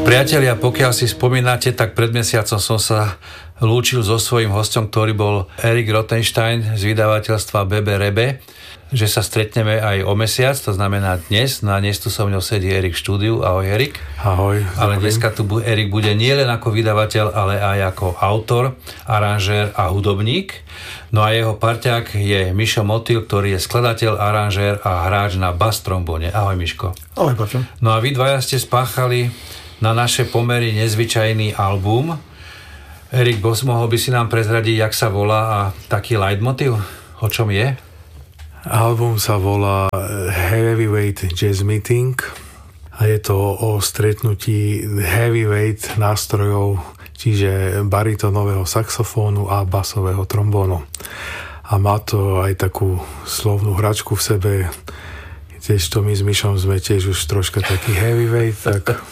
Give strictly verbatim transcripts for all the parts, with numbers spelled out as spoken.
Priatelia, pokiaľ si spomínate, tak pred mesiacom som sa lúčil so svojím hosťom, ktorý bol Erik Rothenstein z vydavateľstva bé bé Rebe, že sa stretneme aj o mesiac, to znamená dnes. No a dnes tu so mnou sedí Erik v štúdiu. Ahoj, Erik. Ahoj. Ale dneska tu Erik bude nielen ako vydavateľ, ale aj ako autor, aranžér a hudobník. No a jeho parťák je Mišo Motýl, ktorý je skladateľ, aranžér a hráč na bas trombone. Ahoj, Miško. Ahoj, Paťo. No a vy dvaja ste spáchali na naše pomery nezvyčajný album. Erik, mohol by si nám prezradiť, jak sa volá a taký leitmotiv? O čom je? Album sa volá Heavyweight Jazz Meeting a je to o stretnutí heavyweight nástrojov, čiže baritónového saxofónu a basového trombónu. A má to aj takú slovnú hračku v sebe, tiež to my s Mišom sme tiež už troška taký heavyweight, tak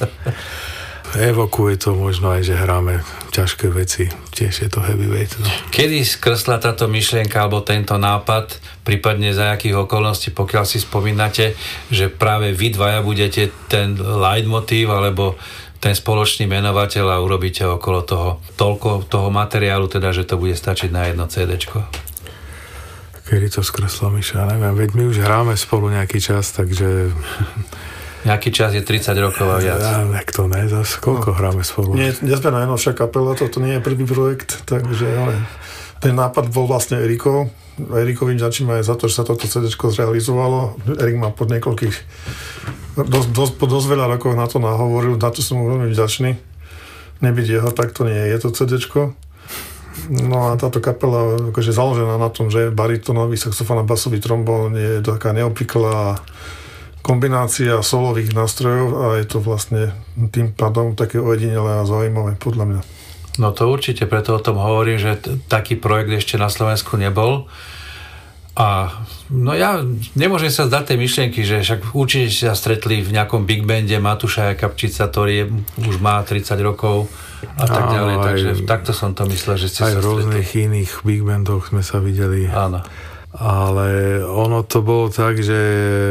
evokuje to možno aj, že hráme ťažké veci, tiež je to heavyweight. No. Kedy skrsla táto myšlienka alebo tento nápad, prípadne za akých okolností, pokiaľ si spomínate, že práve vy dvaja budete ten leitmotív alebo ten spoločný menovateľ a urobíte okolo toho toľko toho materiálu, teda, že to bude stačiť na jedno cédečko? Kedy to skrslo, Miša? Neviem, veď my už hráme spolu nejaký čas, takže... Nejaký čas je tridsať rokov a viac. Ja, tak to ne, zase koľko no, hráme spolu? Nie, nie sme najnovšia kapela, toto nie je prvý projekt, takže ale ten nápad bol vlastne Erikov. Erikovi ďačím aj za to, že sa toto cé déčko zrealizovalo. Erik má pod niekoľkých dosť, dosť, po dosť veľa rokov na to nahovoril, na to som mu veľmi vďačný. Nebyť jeho, tak to nie je to cé déčko. No a táto kapela akože založená na tom, že baritónový saxofón a basový trombón je taká neobvyklá kombinácia solových nástrojov a je to vlastne tým pádom také ojedinelé a zaujímavé podľa mňa. No to určite, preto o tom hovorím, že t- taký projekt ešte na Slovensku nebol. A no ja nemôžem sa zdať tej myšlienky, že však určite sa stretli v nejakom big bande Matúša Jakabčica, ktorý je, už má tridsať rokov a tak ďalej. Aj, takže takto som to myslel, že ste aj sa v rôznych stretli. iných big bandoch sme sa videli. Áno. Ale ono to bolo tak, že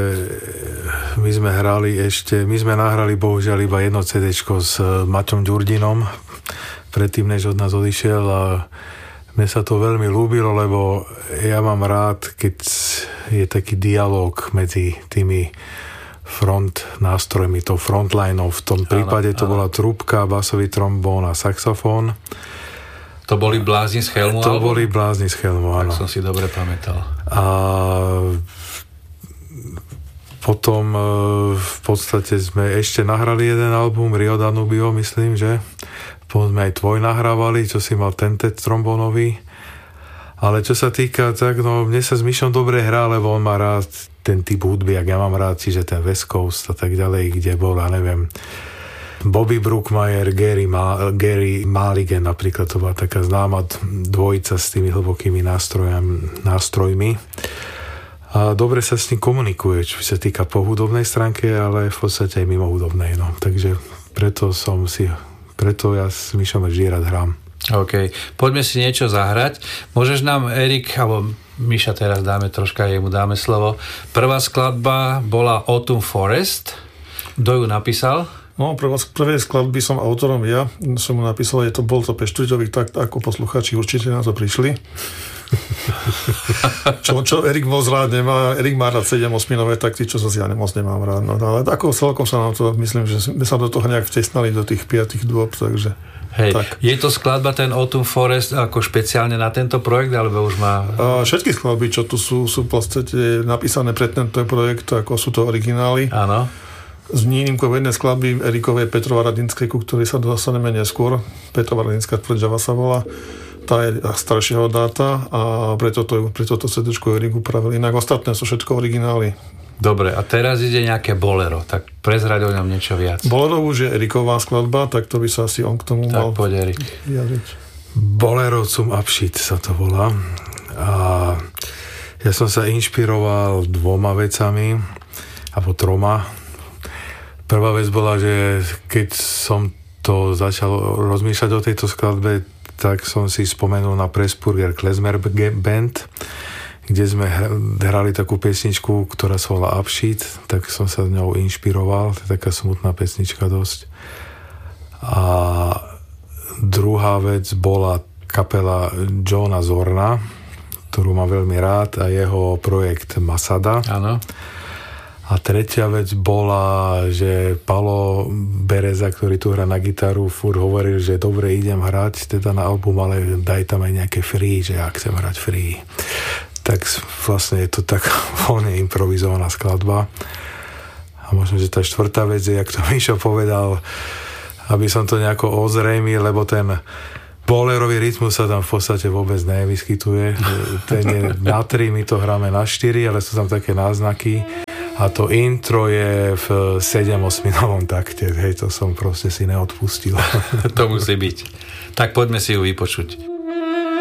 my sme hrali ešte, my sme nahrali bohužiaľ iba jedno cé déčko s Maťom Ďurdinom predtým, než od nás odišiel a mne sa to veľmi ľúbilo, lebo ja mám rád, keď je taký dialóg medzi tými front nástrojmi, tou frontlineou. V tom prípade áno, to áno. bola trúbka, basový trombón a saxofón. To boli Blázni z Chelmu? To alebo? boli Blázni z Chelmu, áno. Tak som si dobre pamätal. A potom v podstate sme ešte nahrali jeden album, Rio Danubio, myslím, že? Potom sme aj tvoj nahrávali, čo si mal tentet trombónový. Ale čo sa týka, tak no, mne sa s Mišom dobre hrá, lebo on má rád ten typ hudby, jak ja mám rád, čiže ten West Coast a tak ďalej, kde bol, ja neviem, Bobby Brookmeyer, Gary, Ma- Gary Mulligan napríklad, to bola taká známa dvojica s tými hlbokými nástrojami, nástrojmi. A dobre sa s ním komunikuje, čo sa týka po hudobnej stránke, ale v podstate aj mimo hudobnej. No. Takže preto som si, preto ja s Mišom vždy rád hrám. OK, poďme si niečo zahrať. Môžeš nám, Erik, alebo Miša teraz dáme troška, jemu dáme slovo. Prvá skladba bola Autumn Forest. Kto ju napísal? No, prvá, prvé skladby som autorom ja, som mu napísal, je to, bol to Peštvrťový takt, ako poslucháči určite na to prišli. čo, čo Erik moc rád nemá, Erik má rád sedem osminové takty, čo zase ja moc nemám rád. No, ale ako celkom sa nám to, myslím, že sme sa do toho nejak vtesnali do tých piatých dôb, takže... Hej, tak. Je to skladba ten Autumn Forest ako špeciálne na tento projekt, alebo už má... A všetky skladby, čo tu sú, sú v podstate napísané pre tento projekt, ako sú to originály. Áno. Z výnimkou jednej skladby Erikovej Petrova Radinskej, ku ktorej sa dostaneme neskôr. Petrova Radinská tvrdžava sa volá. Tá je staršieho dáta a preto to, preto to cé déčko Erik upravil. Inak ostatné sú všetko originály. Dobre, a teraz ide nejaké bolero, tak prezrať o ňom niečo viac. Bolero už je Eriková skladba, tak to by sa asi on k tomu tak mal... Tak poď, Erik. Bolero zum Abschied sa to volá. A ja som sa inšpiroval dvoma vecami, alebo troma. Prvá vec bola, že keď som to začal rozmýšľať o tejto skladbe, tak som si spomenul na Pressburger Klezmer Band, kde sme hrali takú pesničku, ktorá sa volá Abschied, tak som sa ňou inšpiroval, to je taká smutná pesnička dosť. A druhá vec bola kapela Johna Zorna, ktorú mám veľmi rád, a jeho projekt Masada. Áno. A tretia vec bola, že Palo Bereza, ktorý tu hrá na gitaru, furt hovoril, že dobre, idem hrať teda na album, ale daj tam aj nejaké free, že ja chcem hrať free. Tak vlastne je to tak voľne improvizovaná skladba. A možno, že tá štvrtá vec je, jak to Mišo povedal, aby som to nejako ozrejmil, lebo ten bolerový rytmus sa tam v podstate vôbec nevyskytuje. Ten je na tri, my to hráme na štyri, ale sú tam také náznaky. A to intro je v sedem osminovom takte. Hej, to som proste si neodpustil. To musí byť. Tak poďme si ju vypočuť.